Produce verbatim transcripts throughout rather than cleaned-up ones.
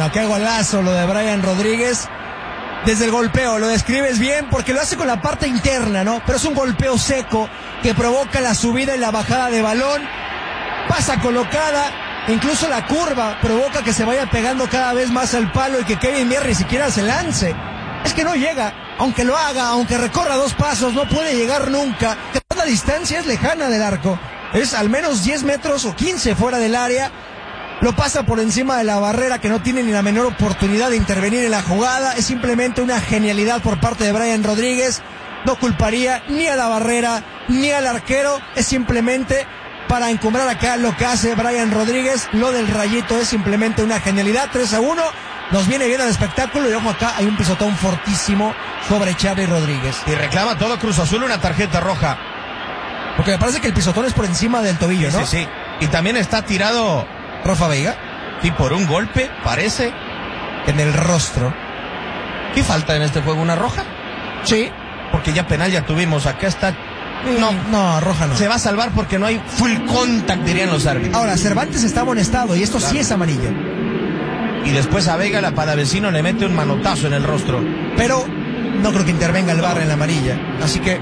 no, qué golazo lo de Brian Rodríguez. Desde el golpeo, lo describes bien porque lo hace con la parte interna, ¿no? Pero es un golpeo seco que provoca la subida y la bajada de balón. Pasa colocada, incluso la curva provoca que se vaya pegando cada vez más al palo y que Kevin Mier ni siquiera se lance. Es que no llega, aunque lo haga, aunque recorra dos pasos, no puede llegar nunca. La distancia es lejana del arco, es al menos diez metros o quince fuera del área. Lo pasa por encima de la barrera, que no tiene ni la menor oportunidad de intervenir en la jugada. Es simplemente una genialidad por parte de Brian Rodríguez. No culparía ni a la barrera ni al arquero. Es simplemente para encumbrar acá lo que hace Brian Rodríguez. Lo del rayito es simplemente una genialidad. tres a uno. Nos viene bien el espectáculo. Y ojo, acá hay un pisotón fortísimo sobre Charly Rodríguez. Y reclama todo Cruz Azul una tarjeta roja. Porque me parece que el pisotón es por encima del tobillo, sí, ¿no? Sí, sí. Y también está tirado Rafa Veiga. Y por un golpe, parece. En el rostro. ¿Qué falta en este juego? ¿Una roja? Sí. Porque ya penal ya tuvimos. Acá está. No, no, roja no. Se va a salvar porque no hay full contact, dirían los árbitros. Ahora, Cervantes está amonestado y esto claro. Sí es amarilla. Y después a Veiga, la palavecino, le mete un manotazo en el rostro. Pero no creo que intervenga el V A R en la amarilla. Así que...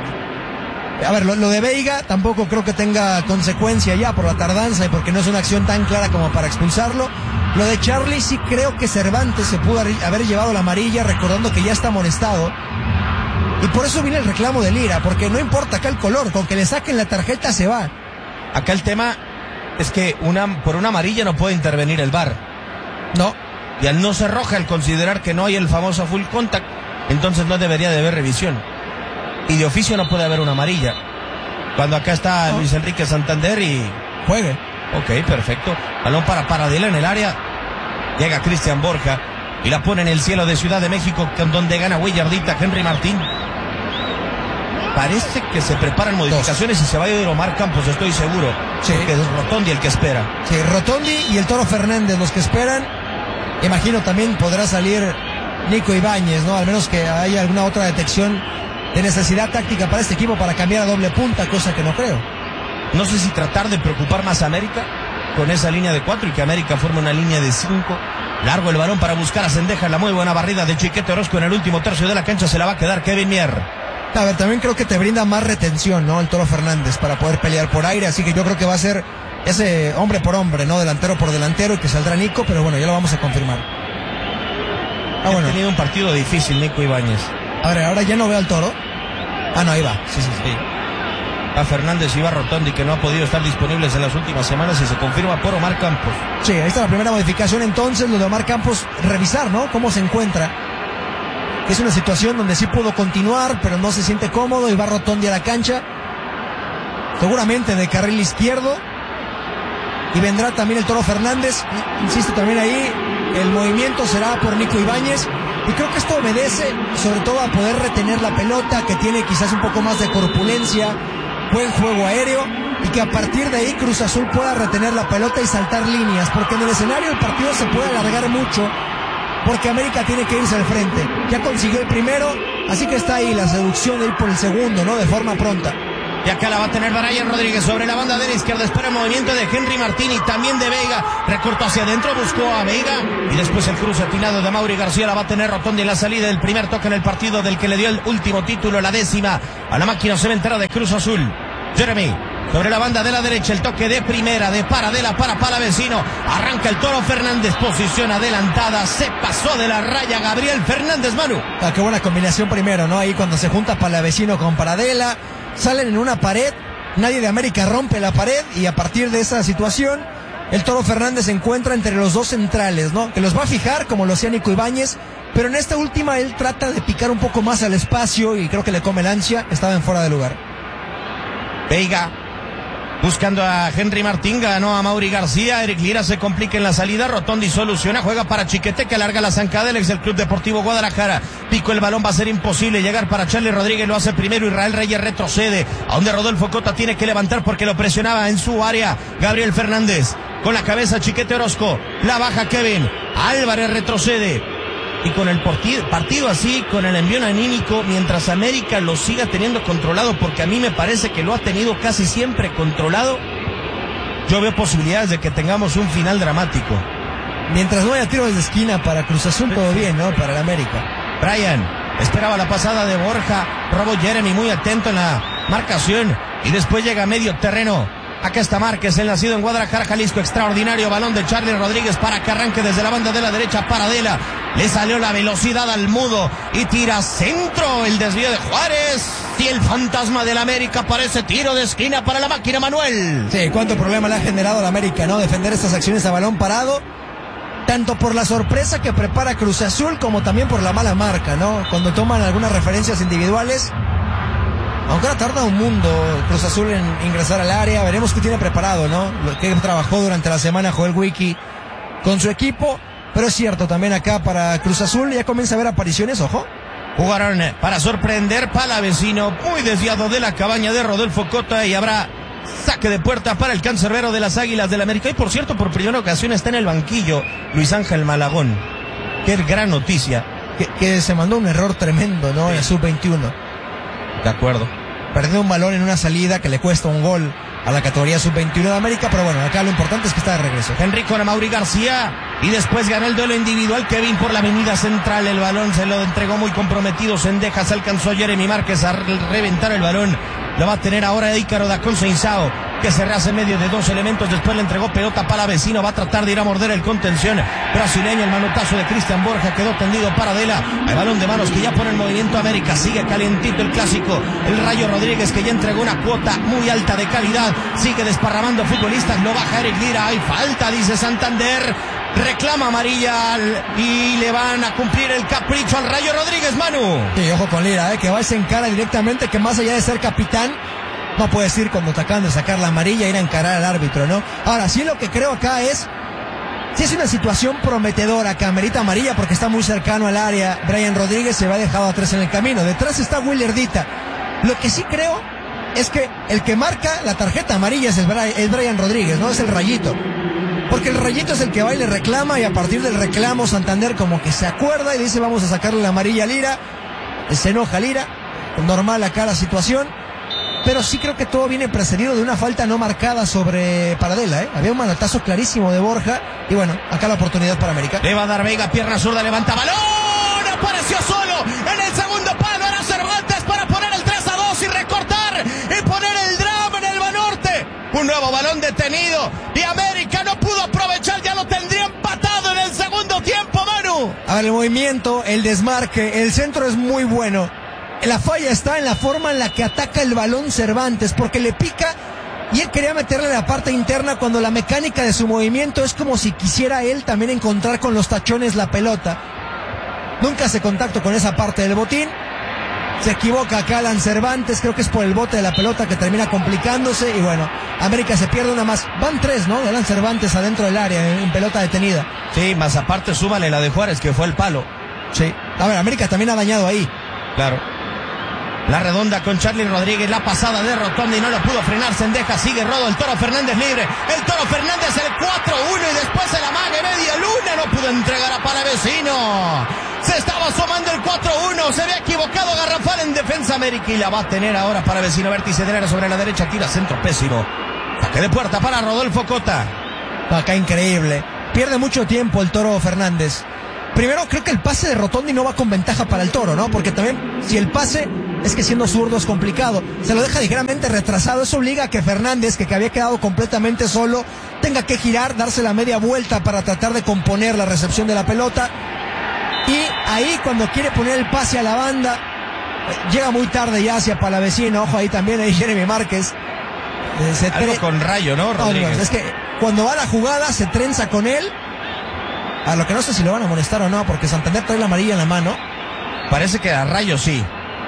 A ver, lo, lo de Veiga tampoco creo que tenga consecuencia ya por la tardanza y porque no es una acción tan clara como para expulsarlo. Lo de Charly sí creo que Cervantes se pudo haber llevado la amarilla, recordando que ya está amonestado. Y por eso viene el reclamo de Lira, porque no importa acá el color, con que le saquen la tarjeta se va. Acá el tema es que una, por una amarilla no puede intervenir el V A R. No. Y al no ser roja, al considerar que no hay el famoso full contact, entonces no debería de haber revisión. Y de oficio no puede haber una amarilla. Cuando acá está no. Luis Enrique Santander y... Juegue. Ok, perfecto. Balón para Paradela en el área. Llega Cristian Borja y la pone en el cielo de Ciudad de México, donde gana Huillardita Henry Martín. Parece que se preparan modificaciones Dos. Y se va a ir Omar Campos, estoy seguro. Sí. Porque es Rotondi el que espera. Sí, Rotondi y el Toro Fernández los que esperan. Imagino también podrá salir Nico Ibáñez, ¿no? Al menos que haya alguna otra detección de necesidad táctica para este equipo para cambiar a doble punta, cosa que no creo. No sé si tratar de preocupar más a América con esa línea de cuatro y que América forme una línea de cinco. Largo el balón para buscar a Cendejas, la muy buena barrida de Chiquete Orozco en el último tercio de la cancha, se la va a quedar Kevin Mier. A ver, también creo que te brinda más retención, ¿no? El Toro Fernández para poder pelear por aire, así que yo creo que va a ser ese hombre por hombre, ¿no? Delantero por delantero y que saldrá Nico, pero bueno, ya lo vamos a confirmar. Ah, bueno. Ha tenido un partido difícil Nico Ibáñez. A ver, ahora ya no veo al Toro. Ah, no, ahí va. Sí, sí, sí. A Fernández y va Rotondi, que no ha podido estar disponibles en las últimas semanas y se confirma por Omar Campos. Sí, ahí está la primera modificación entonces, lo de Omar Campos, revisar, ¿no? Cómo se encuentra. Es una situación donde sí pudo continuar, pero no se siente cómodo y va Rotondi a la cancha. Seguramente de carril izquierdo. Y vendrá también el Toro Fernández. Insisto también ahí, el movimiento será por Nico Ibáñez. Y creo que esto obedece sobre todo a poder retener la pelota, que tiene quizás un poco más de corpulencia, buen juego aéreo, y que a partir de ahí Cruz Azul pueda retener la pelota y saltar líneas, porque en el escenario el partido se puede alargar mucho, porque América tiene que irse al frente. Ya consiguió el primero, así que está ahí la seducción de ir por el segundo, ¿no? De forma pronta. Y acá la va a tener Brian Rodríguez sobre la banda de la izquierda. Espera el movimiento de Henry Martín y también de Veiga. Recortó hacia adentro, buscó a Veiga. Y después el cruce atinado de Mauri García. La va a tener Rotondi en la salida del primer toque en el partido del que le dio el último título, la décima, a la máquina cementera de Cruz Azul. Jeremy. Sobre la banda de la derecha, el toque de primera de Paradela para Palavecino. Arranca el Toro Fernández, posición adelantada. Se pasó de la raya Gabriel Fernández, Manu. Ah, qué buena combinación primero, ¿no? Ahí cuando se junta Palavecino con Paradela. Salen en una pared, nadie de América rompe la pared y a partir de esa situación el Toro Fernández se encuentra entre los dos centrales, ¿no? Que los va a fijar como lo hacía Nico Ibáñez, pero en esta última él trata de picar un poco más al espacio y creo que le come el ansia, estaba en fuera de lugar. Veiga buscando a Henry Martín, ganó a Mauri García, Eric Lira se complica en la salida, Rotondi soluciona, juega para Chiquete que alarga la zancada, el ex del Club Deportivo Guadalajara, pico el balón, va a ser imposible llegar para Charly Rodríguez, lo hace primero, Israel Reyes retrocede, a donde Rodolfo Cota tiene que levantar porque lo presionaba en su área, Gabriel Fernández, con la cabeza Chiquete Orozco, la baja Kevin, Álvarez retrocede. Y con el partido, partido así, con el envío anímico, mientras América lo siga teniendo controlado, porque a mí me parece que lo ha tenido casi siempre controlado, yo veo posibilidades de que tengamos un final dramático. Mientras no haya tiros de esquina para Cruz Azul, todo bien, ¿no? Para el América. Brian esperaba la pasada de Borja, robó Jeremy muy atento en la marcación y después llega a medio terreno. Acá está Márquez, el nacido en Guadalajara, Jalisco, extraordinario balón de Charlie Rodríguez para que arranque desde la banda de la derecha para Adela. Le salió la velocidad al mudo y tira centro, el desvío de Juárez y el fantasma del América para ese tiro de esquina para la máquina Manuel. Sí, cuánto problema le ha generado al América, ¿no? Defender estas acciones a balón parado, tanto por la sorpresa que prepara Cruz Azul como también por la mala marca, ¿no? Cuando toman algunas referencias individuales. Aunque ahora tarda un mundo Cruz Azul en ingresar al área, veremos qué tiene preparado, ¿no? Lo que trabajó durante la semana Joel Wiki con su equipo, pero es cierto, también acá para Cruz Azul ya comienza a haber apariciones, ojo. Jugaron para sorprender Palavecino, muy desviado de la cabaña de Rodolfo Cota y habrá saque de puerta para el cancerbero de las Águilas del América. Y por cierto, por primera ocasión está en el banquillo Luis Ángel Malagón. Qué gran noticia. Que, que se mandó un error tremendo, ¿no? Sí. En el sub veintiuno. De acuerdo. Perdió un balón en una salida que le cuesta un gol a la categoría sub veintiuno de América, pero bueno, acá lo importante es que está de regreso. Enrico Mauri García y después ganó el duelo individual. Kevin por la avenida central, el balón se lo entregó muy comprometido Sendejas, alcanzó Jeremy Márquez a reventar el balón. Lo va a tener ahora Ícaro Dacón Seinsao, que se rehace en medio de dos elementos. Después le entregó pelota para Vecino, va a tratar de ir a morder el contención brasileño. El manotazo de Cristian Borja quedó tendido para Adela. El balón de manos que ya pone en movimiento América. Sigue calientito el clásico. El Rayo Rodríguez, que ya entregó una cuota muy alta de calidad, sigue desparramando futbolistas. Lo baja Eric Lira. Hay falta, dice Santander. Reclama amarilla y le van a cumplir el capricho al Rayo Rodríguez, Manu. Sí, ojo con Lira, eh, que va y se encara directamente, que más allá de ser capitán, no puedes ir cuando te acaban de sacar la amarilla, ir a encarar al árbitro, ¿no? Ahora, sí, lo que creo acá es, sí es una situación prometedora que amerita amarilla porque está muy cercano al área. Brian Rodríguez se va dejado atrás en el camino. Detrás está Willerdita. Lo que sí creo es que el que marca la tarjeta amarilla es, el Brian, es Brian Rodríguez, no es el Rayito. Porque el Rayito es el que va y le reclama, y a partir del reclamo Santander como que se acuerda y dice vamos a sacarle la amarilla a Lira. Se enoja Lira, normal acá la situación, pero sí creo que todo viene precedido de una falta no marcada sobre Paradela, ¿eh? Había un manotazo clarísimo de Borja y bueno, acá la oportunidad para América. Le va a dar Vega, pierna zurda, levanta balón, apareció solo en el segundo palo, era Cervantes para poner el tres a dos y recortar y poner el drama en el Banorte. Un nuevo balón detenido y América no pudo aprovechar, ya lo tendría empatado en el segundo tiempo, Manu. A ver, el movimiento, el desmarque, el centro es muy bueno. La falla está en la forma en la que ataca el balón Cervantes, porque le pica y él quería meterle la parte interna cuando la mecánica de su movimiento es como si quisiera él también encontrar con los tachones la pelota. Nunca hace contacto con esa parte del botín. Se equivoca acá Alan Cervantes, creo que es por el bote de la pelota que termina complicándose y bueno, América se pierde una más. Van tres, ¿no? De Alan Cervantes adentro del área en, en pelota detenida. Sí, más aparte súmale la de Juárez que fue el palo. Sí. A ver, América también ha dañado ahí. Claro. La redonda con Charlie Rodríguez, la pasada de Rotondi, no lo pudo frenar Sendejas, sigue Rodo, el Toro Fernández libre, el Toro Fernández el cuatro uno y después el amague media luna, no pudo entregar a Palavecino. Se estaba asomando el cuatro uno, se había equivocado Garrafal en defensa América y la va a tener ahora Palavecino, vértice de área sobre la derecha, tira centro pésimo. Saque de puerta para Rodolfo Cota. Acá increíble, pierde mucho tiempo el Toro Fernández. Primero creo que el pase de Rotondi no va con ventaja para el Toro, ¿no? Porque también si el pase es que siendo zurdo es complicado, se lo deja ligeramente retrasado, eso obliga a que Fernández, que, que había quedado completamente solo, tenga que girar, darse la media vuelta para tratar de componer la recepción de la pelota. Y ahí cuando quiere poner el pase a la banda, llega muy tarde ya hacia Palavecino, ojo ahí también, ahí Jeremy Márquez. Eh, se Algo tre... con Rayo, ¿no, Rodríguez? No, no, es que cuando va la jugada se trenza con él. A lo que no sé si lo van a molestar o no, porque Santander trae la amarilla en la mano. Parece que a Rayo sí.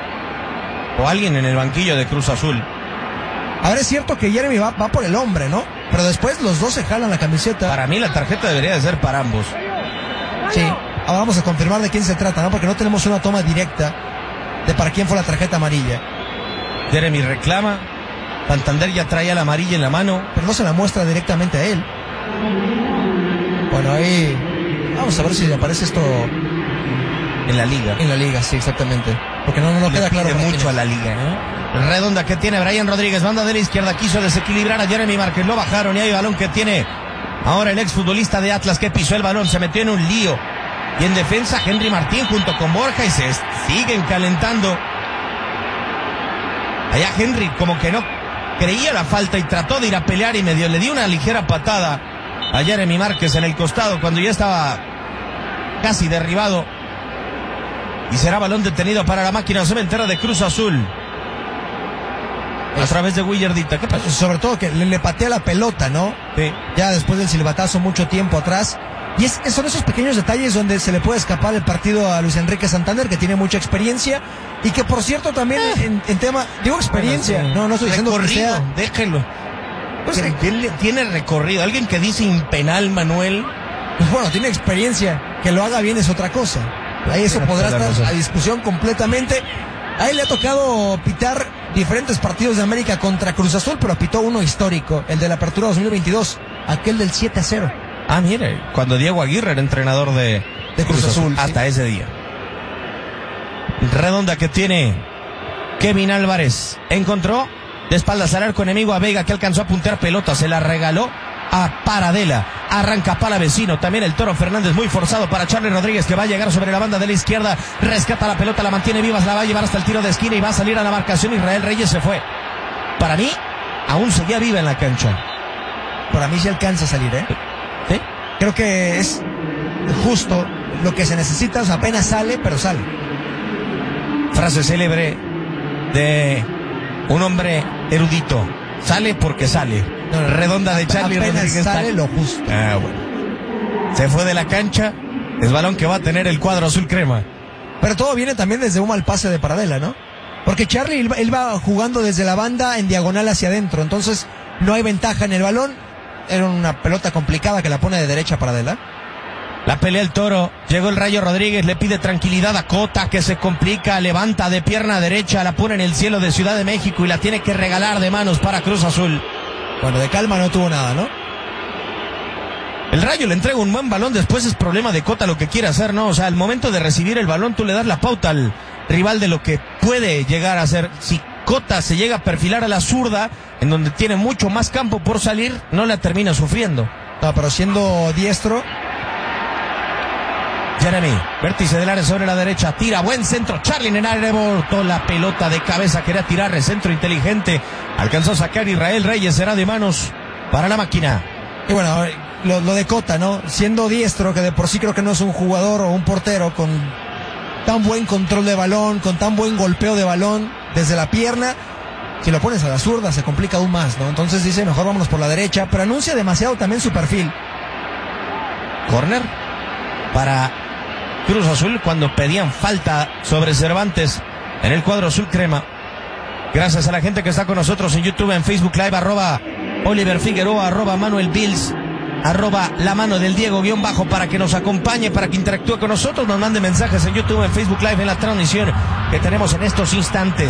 O alguien en el banquillo de Cruz Azul. Ahora es cierto que Jeremy va, va por el hombre, ¿no? Pero después los dos se jalan la camiseta. Para mí la tarjeta debería de ser para ambos. Sí. Ahora vamos a confirmar de quién se trata, ¿no? Porque no tenemos una toma directa de para quién fue la tarjeta amarilla. Jeremy reclama. Santander ya traía la amarilla en la mano. Pero no se la muestra directamente a él. Bueno, ahí... Vamos a ver si le aparece esto en la liga. En la liga, sí, exactamente. Porque no, no, no queda claro mucho a la liga, ¿no? Redonda que tiene Brian Rodríguez, banda de la izquierda, quiso desequilibrar a Jeremy Márquez, lo bajaron y hay balón que tiene Ahora el exfutbolista de Atlas que pisó el balón, se metió en un lío. Y en defensa Henry Martín junto con Borja y se siguen calentando. Allá Henry como que no creía la falta y trató de ir a pelear y medio le dio una ligera patada a Jeremy Márquez en el costado cuando ya estaba casi derribado. Y será balón detenido para la máquina cementera de Cruz Azul. A través de Willardita. ¿Qué pasó? Sobre todo que le, le patea la pelota, ¿no? Sí. Ya después del silbatazo mucho tiempo atrás. Y es, son esos pequeños detalles donde se le puede escapar el partido a Luis Enrique Santander, que tiene mucha experiencia. Y que por cierto también eh. en, en tema, digo experiencia, bueno, sí. no, no estoy diciendo que sea... déjenlo. Pues, tiene, tiene recorrido. Alguien que dice impenal, Manuel. Pues bueno, tiene experiencia. Que lo haga bien es otra cosa. Ahí eso Pero podrá estar cosa. a discusión completamente. A él le ha tocado pitar diferentes partidos de América contra Cruz Azul, pero pitó uno histórico, el de la Apertura dos mil veintidós, aquel del siete a cero. Ah, mire, cuando Diego Aguirre era entrenador de, de Cruz, Cruz Azul. Azul hasta sí. ese día. Redonda que tiene Kevin Álvarez. Encontró de espaldas al arco enemigo a Vega, que alcanzó a puntear pelota, se la regaló a Paradela. Arranca Palavecino, también el Toro Fernández muy forzado para Charly Rodríguez, que va a llegar sobre la banda de la izquierda, rescata la pelota, la mantiene viva, la va a llevar hasta el tiro de esquina y va a salir a la marcación. Israel Reyes se fue. Para mí, aún seguía viva en la cancha. Para mí sí alcanza a salir, ¿eh? ¿Sí? Creo que es justo lo que se necesita, o sea, apenas sale, pero sale. Frase célebre de un hombre erudito. Sale porque sale. No, no, Redonda de Charly Rodríguez. Sale lo justo. Ah, bueno. Se fue de la cancha. Es balón que va a tener el cuadro azul crema. Pero todo viene también desde un mal pase de Paradela, ¿no? Porque Charly, él, él va jugando desde la banda en diagonal hacia adentro. Entonces, no hay ventaja en el balón. Era una pelota complicada que la pone de derecha Paradela. La pelea el Toro, llegó el Rayo Rodríguez, le pide tranquilidad a Cota, que se complica, levanta de pierna derecha, la pone en el cielo de Ciudad de México y la tiene que regalar de manos para Cruz Azul. Bueno, de calma no tuvo nada, ¿no? El Rayo le entrega un buen balón, después es problema de Cota lo que quiere hacer, ¿no? O sea, al momento de recibir el balón tú le das la pauta al rival de lo que puede llegar a hacer. Si Cota se llega a perfilar a la zurda, en donde tiene mucho más campo por salir, no la termina sufriendo. No, pero siendo diestro... Jeremy, vértice del área sobre la derecha, tira, buen centro, Charly en el área, rebotó la pelota de cabeza, quería tirar el centro inteligente, alcanzó a sacar Israel Reyes, será de manos para la máquina. Y bueno, lo, lo de Cota, ¿no? Siendo diestro, que de por sí creo que no es un jugador o un portero con tan buen control de balón, con tan buen golpeo de balón desde la pierna, si lo pones a la zurda se complica aún más, ¿no? Entonces dice, mejor vámonos por la derecha, pero anuncia demasiado también su perfil. Corner para Cruz Azul cuando pedían falta sobre Cervantes en el cuadro azul crema. Gracias a la gente que está con nosotros en YouTube, en Facebook Live, arroba Oliver Figueroa, arroba Manuel Bills, arroba la mano del Diego guión bajo, para que nos acompañe, para que interactúe con nosotros, nos mande mensajes en YouTube, en Facebook Live, en la transmisión que tenemos en estos instantes.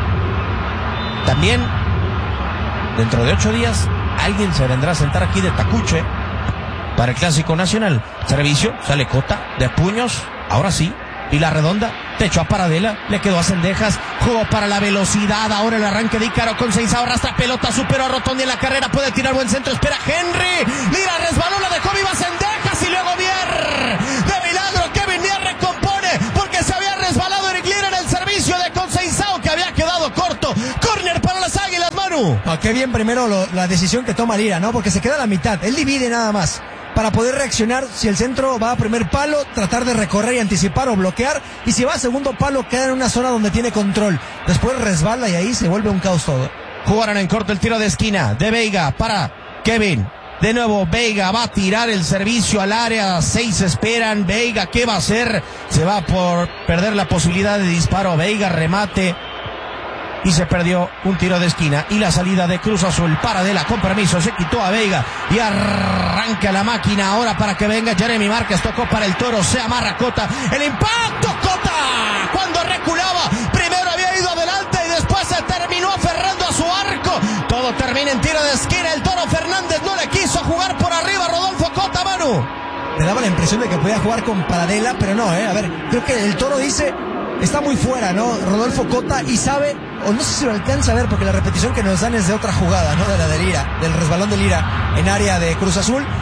También, dentro de ocho días, alguien se vendrá a sentar aquí de tacuche para el Clásico Nacional. Servicio, sale Cota, de puños, ahora sí, y la redonda, techo a Paradela, le quedó a Cendejas, jugó para la velocidad, ahora el arranque de Ícaro con Seinsao, arrastra pelota, superó a Rotondi en la carrera, puede tirar buen centro, espera Henry, mira, resbaló, la dejó viva Cendejas y luego Mier, de milagro Kevin Mier recompone, porque se había resbalado Eric Lira en el servicio de Seinsao, que había quedado corto. Córner para las Águilas, Manu. Ah, qué bien primero lo, la decisión que toma Lira, ¿no? Porque se queda a la mitad, él divide nada más, para poder reaccionar si el centro va a primer palo, tratar de recorrer y anticipar o bloquear, y si va a segundo palo queda en una zona donde tiene control, después resbala y ahí se vuelve un caos todo. Jugaron en corto el tiro de esquina de Veiga para Kevin, de nuevo Veiga va a tirar el servicio al área, seis esperan, Veiga ¿qué va a hacer? Se va por perder la posibilidad de disparo, Veiga remate y se perdió un tiro de esquina y la salida de Cruz Azul. Paradela con permiso, se quitó a Veiga y arranca la máquina ahora para que venga Jeremy Márquez, tocó para el Toro, se amarra Cota, el impacto Cota cuando reculaba, primero había ido adelante y después se terminó aferrando a su arco, todo termina en tiro de esquina, el Toro Fernández no le quiso jugar por arriba, Rodolfo Cota, Manu. Me daba la impresión de que podía jugar con Paradela, pero no, eh, a ver, creo que el Toro dice, está muy fuera, ¿no? Rodolfo Cota, y sabe, o no sé si lo alcanza a ver, porque la repetición que nos dan es de otra jugada, ¿no? De la de Lira, del resbalón de Lira en área de Cruz Azul.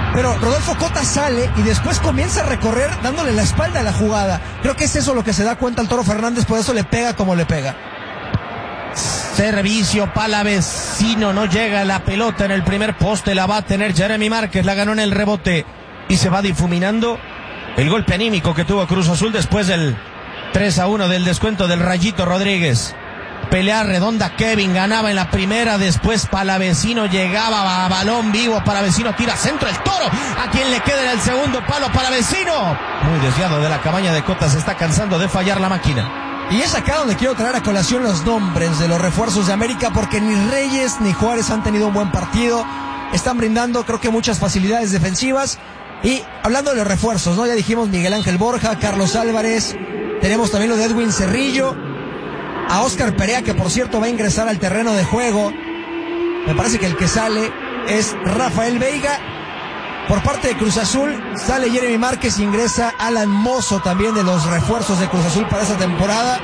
pero Rodolfo Cota sale y después comienza a recorrer dándole la espalda a la jugada. Creo que es eso lo que se da cuenta el Toro Fernández, por eso le pega como le pega. Servicio Palavecino, no llega la pelota en el primer poste, la va a tener Jeremy Márquez, la ganó en el rebote y se va difuminando el golpe anímico que tuvo Cruz Azul después del tres a uno del descuento del Rayito Rodríguez. Pelea redonda, Kevin ganaba en la primera, después Palavecino llegaba a balón vivo, Palavecino tira centro, el Toro, a quien le queda en el segundo palo, Palavecino, muy desviado de la cabaña de Cota, se está cansando de fallar la máquina. Y es acá donde quiero traer a colación los nombres de los refuerzos de América, porque ni Reyes ni Juárez han tenido un buen partido, están brindando creo que muchas facilidades defensivas. Y hablando de los refuerzos, ¿no? Ya dijimos Miguel Ángel Borja, Carlos Álvarez, tenemos también lo de Edwin Cerrillo, a Óscar Perea, que por cierto va a ingresar al terreno de juego. Me parece que el que sale es Rafael Veiga. Por parte de Cruz Azul sale Jeremy Márquez y ingresa Alan Mozo, también de los refuerzos de Cruz Azul para esta temporada.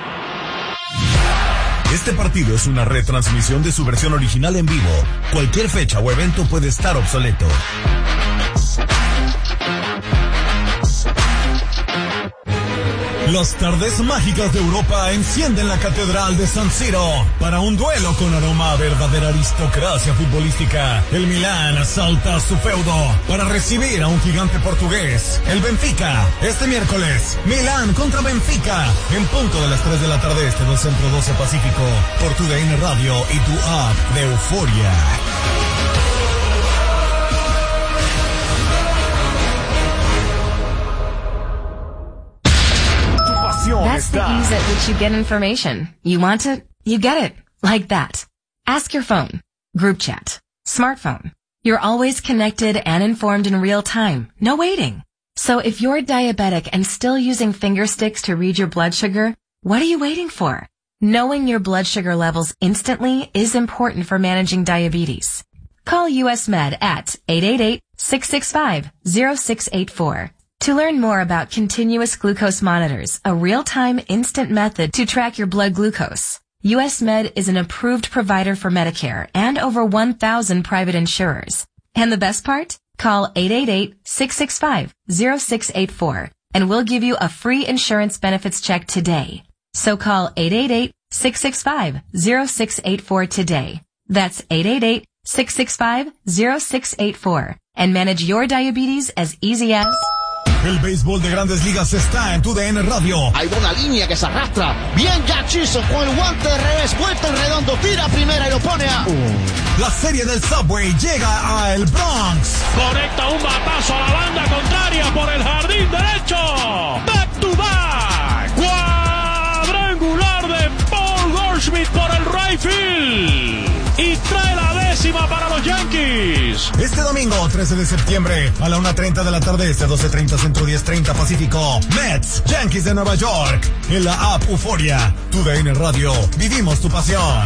Este partido es una retransmisión de su versión original en vivo. Cualquier fecha o evento puede estar obsoleto. Las tardes mágicas de Europa encienden la Catedral de San Siro para un duelo con aroma a verdadera aristocracia futbolística. El Milán asalta su feudo para recibir a un gigante portugués, el Benfica. Este miércoles, Milán contra Benfica, en punto de las tres de la tarde este, dos Centro, doce Pacífico, por tu D N Radio y tu app de Euforia. That's the ease at which you get information. You want it, you get it. Like that. Ask your phone. Group chat. Smartphone. You're always connected and informed in real time. No waiting. So if you're diabetic and still using finger sticks to read your blood sugar, what are you waiting for? Knowing your blood sugar levels instantly is important for managing diabetes. Call U S Med at eight eight eight, six six five, zero six eight four. To learn more about continuous glucose monitors, a real-time instant method to track your blood glucose, U S Med is an approved provider for Medicare and over one thousand private insurers. And the best part? Call eight eight eight, six six five, zero six eight four and we'll give you a free insurance benefits check today. So call eight eight eight, six six five, zero six eight four today. That's eight eight eight, six six five, zero six eight four and manage your diabetes as easy as... El béisbol de Grandes Ligas está en tu D N Radio. Hay una línea que se arrastra. Bien Jack Chisholm con el guante de revés, vuelta en redondo, tira primera y lo pone a... Uh. La serie del Subway llega a el Bronx. Conecta un batazo a la banda contraria por el jardín derecho. Back to back. Cuadrangular de Paul Goldschmidt por el right field. Y trae la décima para los Yankees. Este domingo, trece de septiembre, a la una treinta de la tarde, este doce treinta Centro, diez treinta Pacífico. Mets, Yankees de Nueva York. En la app Euforia, tu D N Radio. Vivimos tu pasión.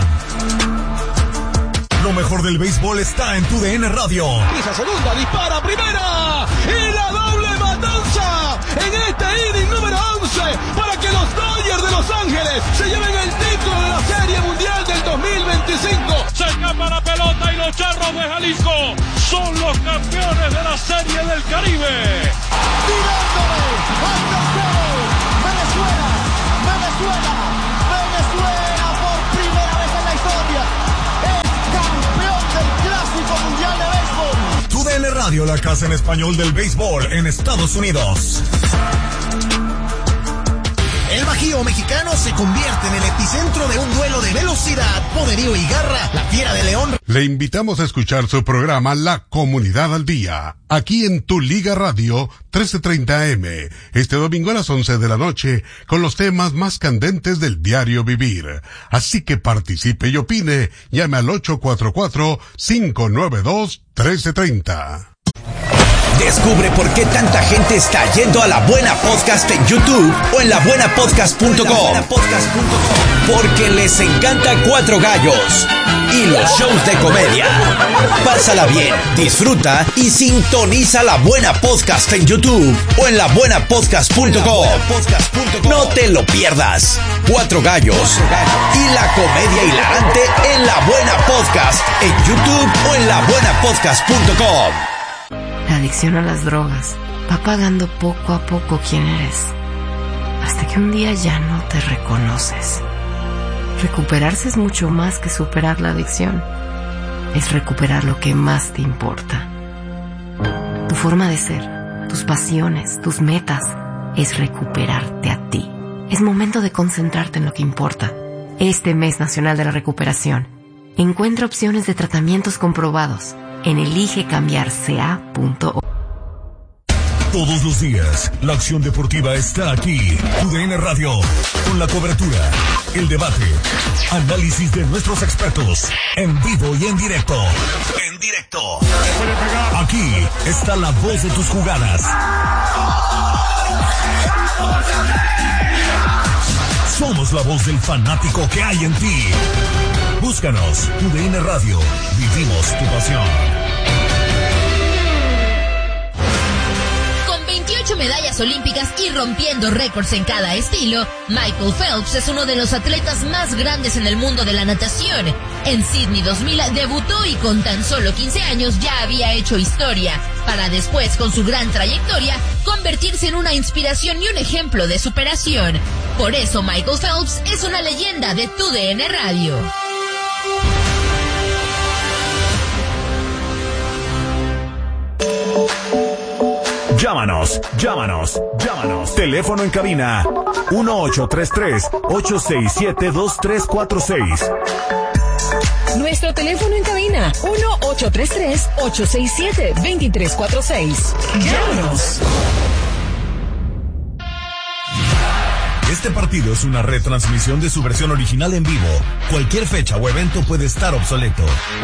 Lo mejor del béisbol está en tu D N Radio. Pisa segunda, dispara primera. Y la doble matanza en este inning número once para que los Dodgers de Los Ángeles se lleven el título de la Serie Mundial del dos mil veinticinco. Se escapa la pelota y los Charros de Jalisco son los campeones de la Serie del Caribe. Tirándole al tercero. Venezuela, Venezuela, Venezuela por primera vez en la historia es campeón del Clásico Mundial de Béisbol. Tu D N Radio, la casa en español del béisbol en Estados Unidos. El Bajío mexicano se convierte en el epicentro de un duelo de velocidad, poderío y garra. La Fiera de León. Le invitamos a escuchar su programa La Comunidad al Día, aquí en Tu Liga Radio trece treinta A M, este domingo a las once de la noche, con los temas más candentes del diario vivir. Así que participe y opine. Llame al ocho cuatro cuatro, cinco nueve dos, uno tres tres cero. Descubre por qué tanta gente está yendo a La Buena Podcast en YouTube o en la buena podcast punto com. Porque les encanta Cuatro Gallos y los shows de comedia. Pásala bien, disfruta y sintoniza La Buena Podcast en YouTube o en la buena podcast punto com. No te lo pierdas. Cuatro Gallos y la comedia hilarante en La Buena Podcast en YouTube o en la buena podcast punto com. La adicción a las drogas va apagando poco a poco quién eres, hasta que un día ya no te reconoces. Recuperarse es mucho más que superar la adicción. Es recuperar lo que más te importa. Tu forma de ser, tus pasiones, tus metas, es recuperarte a ti. Es momento de concentrarte en lo que importa. Este mes nacional de la recuperación, encuentra opciones de tratamientos comprobados en elige cambiar c a punto org. Todos los días, la acción deportiva está aquí. Tu D N Radio, con la cobertura, el debate, análisis de nuestros expertos, en vivo y en directo. En directo. Aquí está la voz de tus jugadas. Somos la voz del fanático que hay en ti. Búscanos, Tu D N Radio. Vivimos tu pasión. veintiocho medallas olímpicas y rompiendo récords en cada estilo, Michael Phelps es uno de los atletas más grandes en el mundo de la natación. En Sydney dos mil debutó y con tan solo quince años ya había hecho historia, para después, con su gran trayectoria, convertirse en una inspiración y un ejemplo de superación. Por eso Michael Phelps es una leyenda de Tu D N Radio. Llámanos, llámanos, llámanos. Teléfono en cabina uno ocho tres tres, ocho seis siete, dos tres cuatro seis. Nuestro teléfono en cabina uno ocho tres tres, ocho seis siete, dos tres cuatro seis. Llámanos. Este partido es una retransmisión de su versión original en vivo. Cualquier fecha o evento puede estar obsoleto.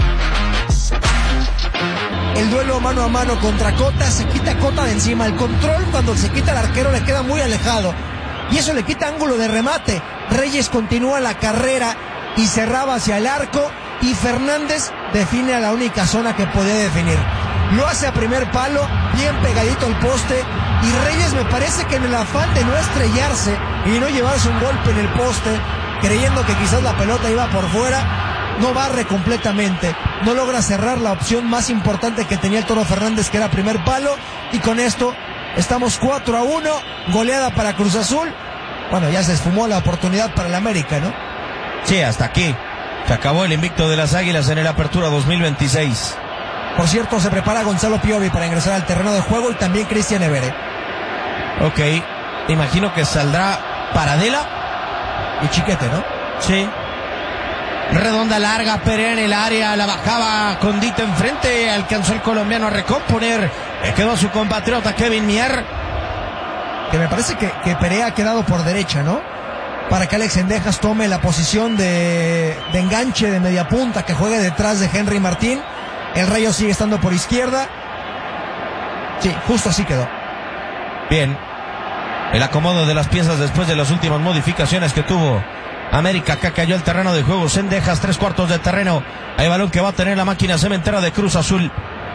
El duelo mano a mano contra Cota, se quita Cota de encima. El control cuando se quita el arquero le queda muy alejado y eso le quita ángulo de remate. Reyes continúa la carrera y cerraba hacia el arco y Fernández define a la única zona que podía definir. Lo hace a primer palo, bien pegadito al poste, y Reyes me parece que en el afán de no estrellarse y no llevarse un golpe en el poste, creyendo que quizás la pelota iba por fuera, no barre completamente, no logra cerrar la opción más importante que tenía el Toro Fernández, que era primer palo, y con esto estamos cuatro a uno, goleada para Cruz Azul. Bueno, ya se esfumó la oportunidad para el América, ¿no? Sí, hasta aquí se acabó el invicto de las Águilas en el Apertura dos mil veintiséis. Por cierto, se prepara Gonzalo Piovi para ingresar al terreno de juego y también Cristian Evere. Ok, imagino que saldrá Paradela y Chiquete, ¿no? Sí. Redonda larga, Perea en el área, la bajaba Condito enfrente, alcanzó el colombiano a recomponer, le quedó a su compatriota Kevin Mier. Que me parece que, que Perea ha quedado por derecha, ¿no? Para que Alex Cendejas tome la posición de, de enganche de media punta, que juegue detrás de Henry Martín. El Rayo sigue estando por izquierda. Sí, justo así quedó. Bien. El acomodo de las piezas después de las últimas modificaciones que tuvo América. Acá cayó el terreno de juego. Cendejas, tres cuartos de terreno. Hay balón que va a tener la máquina cementera de Cruz Azul.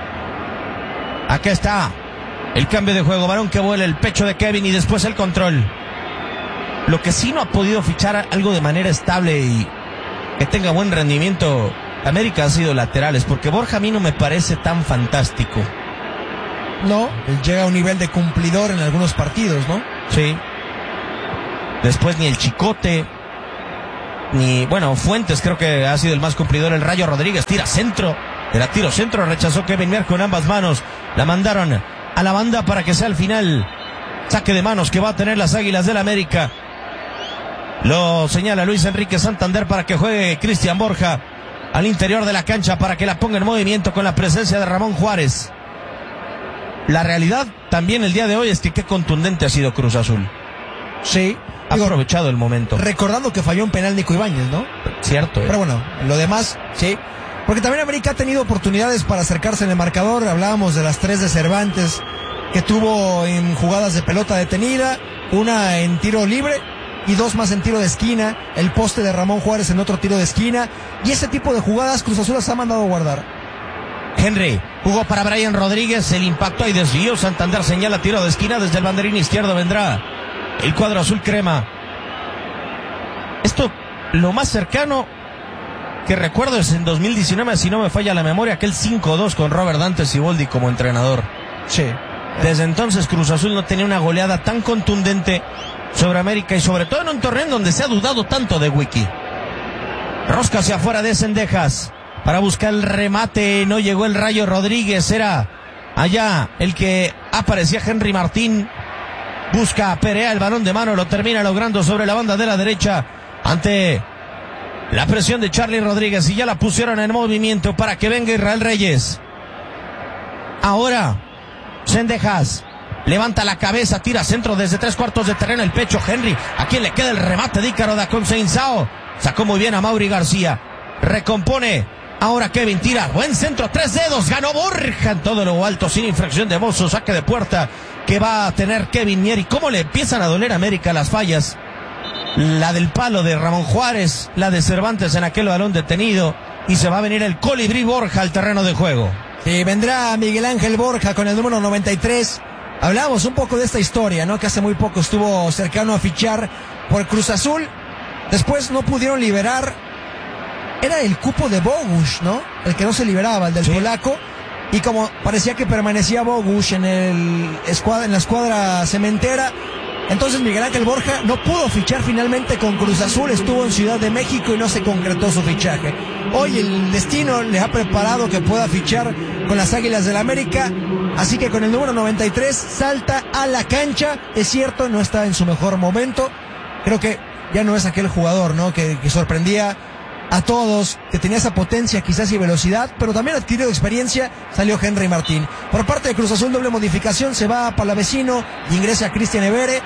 Acá está el cambio de juego. Balón que vuela el pecho de Kevin y después el control. Lo que sí no ha podido fichar algo de manera estable y que tenga buen rendimiento América ha sido laterales, porque Borja a mí no me parece tan fantástico. No, él llega a un nivel de cumplidor en algunos partidos, ¿no? Sí. Después ni el Chicote, ni, bueno, Fuentes creo que ha sido el más cumplidor. El Rayo Rodríguez tira centro, era tiro centro, rechazó Kevin Mier con ambas manos. La mandaron a la banda para que sea al final saque de manos que va a tener las Águilas del América. Lo señala Luis Enrique Santander para que juegue Cristian Borja al interior de la cancha para que la ponga en movimiento con la presencia de Ramón Juárez. La realidad también el día de hoy es que qué contundente ha sido Cruz Azul. Sí. Ha digo, aprovechado el momento. Recordando que falló un penal Nico Ibáñez, ¿no? Cierto. Eh. Pero bueno, lo demás, sí. Porque también América ha tenido oportunidades para acercarse en el marcador. Hablábamos de las tres de Cervantes que tuvo en jugadas de pelota detenida, una en tiro libre y dos más en tiro de esquina, el poste de Ramón Juárez en otro tiro de esquina, y ese tipo de jugadas Cruz Azul las ha mandado a guardar. Henry jugó para Brian Rodríguez, el impacto y desvío. Santander señala tiro de esquina, desde el banderín izquierdo vendrá el cuadro azul crema. Esto, lo más cercano que recuerdo es en dos mil diecinueve, si no me falla la memoria, aquel cinco dos con Robert Dante Siboldi como entrenador. Sí. Desde entonces Cruz Azul no tenía una goleada tan contundente sobre América y sobre todo en un torneo en donde se ha dudado tanto de Wiki. Rosca hacia afuera de Cendejas para buscar el remate, no llegó el Rayo Rodríguez, era allá el que aparecía Henry Martín. Busca a Perea, el balón de mano lo termina logrando sobre la banda de la derecha ante la presión de Charlie Rodríguez y ya la pusieron en movimiento para que venga Israel Reyes. Ahora Cendejas levanta la cabeza, tira centro desde tres cuartos de terreno, el pecho Henry, a quien le queda el remate de Ícaro da Conceição, sacó muy bien a Mauri García, recompone, ahora Kevin tira, buen centro, tres dedos, ganó Borja en todo lo alto, sin infracción de Mozo, saque de puerta que va a tener Kevin Mier. Y cómo le empiezan a doler a América las fallas, la del palo de Ramón Juárez, la de Cervantes en aquel balón detenido, y se va a venir el colibrí Borja al terreno de juego. Sí, vendrá Miguel Ángel Borja con el número noventa y tres. Hablamos un poco de esta historia, ¿no? Que hace muy poco estuvo cercano a fichar por Cruz Azul. Después no pudieron liberar. Era el cupo de Bogusz, ¿no? El que no se liberaba, el del sí. polaco. Y como parecía que permanecía Bogusz en el escuadra, en la escuadra cementera, entonces Miguel Ángel Borja no pudo fichar finalmente con Cruz Azul, estuvo en Ciudad de México y no se concretó su fichaje. Hoy el destino le ha preparado que pueda fichar con las Águilas del América, así que con el número noventa y tres salta a la cancha. Es cierto, no está en su mejor momento, creo que ya no es aquel jugador, ¿no? Que, que sorprendía a todos, que tenía esa potencia quizás y velocidad, pero también adquirió experiencia. Salió Henry Martín. Por parte de Cruz Azul, doble modificación, se va a Palavecino y ingresa a Cristian Evere.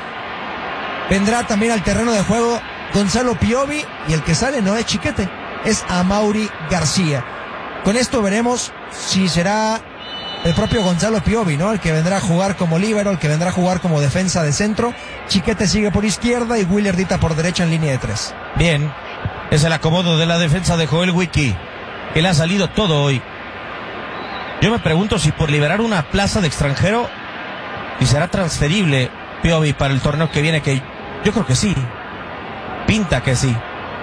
Vendrá también al terreno de juego Gonzalo Piovi, y el que sale no es Chiquete, es Amaury García. Con esto veremos si será el propio Gonzalo Piovi, ¿no? El que vendrá a jugar como líbero, el que vendrá a jugar como defensa de centro. Chiquete sigue por izquierda y Willer Dita por derecha en línea de tres. Bien. Es el acomodo de la defensa de Joel Wiki, que le ha salido todo hoy. Yo me pregunto si por liberar una plaza de extranjero, y será transferible Piovi para el torneo que viene, que yo creo que sí. Pinta que sí.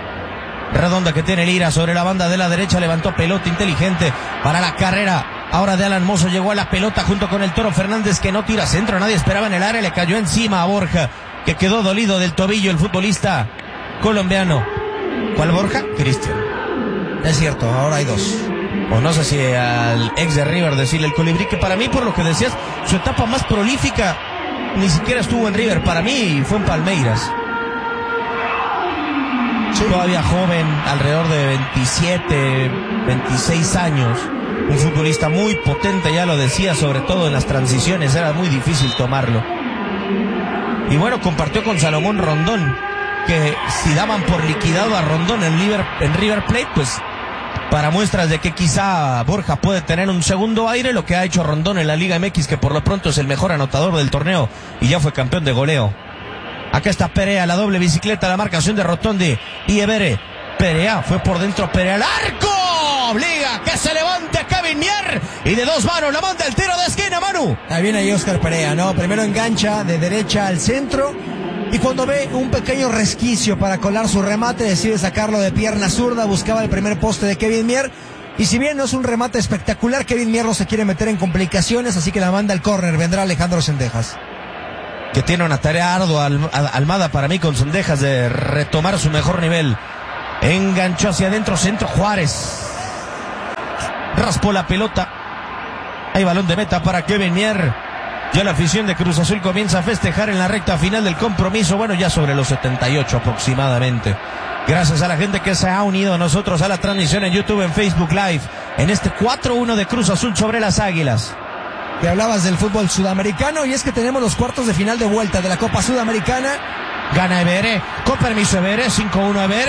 Redonda que tiene Lira sobre la banda de la derecha, levantó pelota inteligente para la carrera. Ahora de Alan Mozo llegó a la pelota junto con el Toro Fernández, que no tira centro, nadie esperaba en el área, le cayó encima a Borja, que quedó dolido del tobillo el futbolista colombiano. ¿Cuál Borja? Cristian. Es cierto, ahora hay dos. O no sé si al ex de River decirle el colibrí, que para mí, por lo que decías, su etapa más prolífica ni siquiera estuvo en River, para mí fue en Palmeiras. Sí. Todavía joven, alrededor de veintisiete, veintiséis años. Un futbolista muy potente, ya lo decía, sobre todo en las transiciones, era muy difícil tomarlo. Y bueno, compartió con Salomón Rondón, que si daban por liquidado a Rondón en River, en River Plate, pues para muestras de que quizá Borja puede tener un segundo aire, lo que ha hecho Rondón en la Liga M X, que por lo pronto es el mejor anotador del torneo y ya fue campeón de goleo. Acá está Perea, la doble bicicleta, la marcación de Rotondi y Evere. Perea fue por dentro, Perea al arco, obliga que se levante Kevin Mier y de dos manos la manda el tiro de esquina, Manu. Ahí viene ahí Oscar Perea, ¿no? Primero engancha de derecha al centro, y cuando ve un pequeño resquicio para colar su remate, decide sacarlo de pierna zurda, buscaba el primer poste de Kevin Mier, y si bien no es un remate espectacular, Kevin Mier no se quiere meter en complicaciones, así que la manda al córner. Vendrá Alejandro Cendejas, que tiene una tarea ardua, Almada, para mí, con Cendejas, de retomar su mejor nivel. Enganchó hacia adentro, centro, Juárez raspó la pelota, hay balón de meta para Kevin Mier. Ya la afición de Cruz Azul comienza a festejar en la recta final del compromiso, bueno, ya sobre los setenta y ocho aproximadamente. Gracias a la gente que se ha unido a nosotros a la transmisión en YouTube, en Facebook Live, en este cuatro uno de Cruz Azul sobre las Águilas. Que hablabas del fútbol sudamericano, y es que tenemos los cuartos de final de vuelta de la Copa Sudamericana. Gana Evere, con permiso Evere, cinco uno Evere.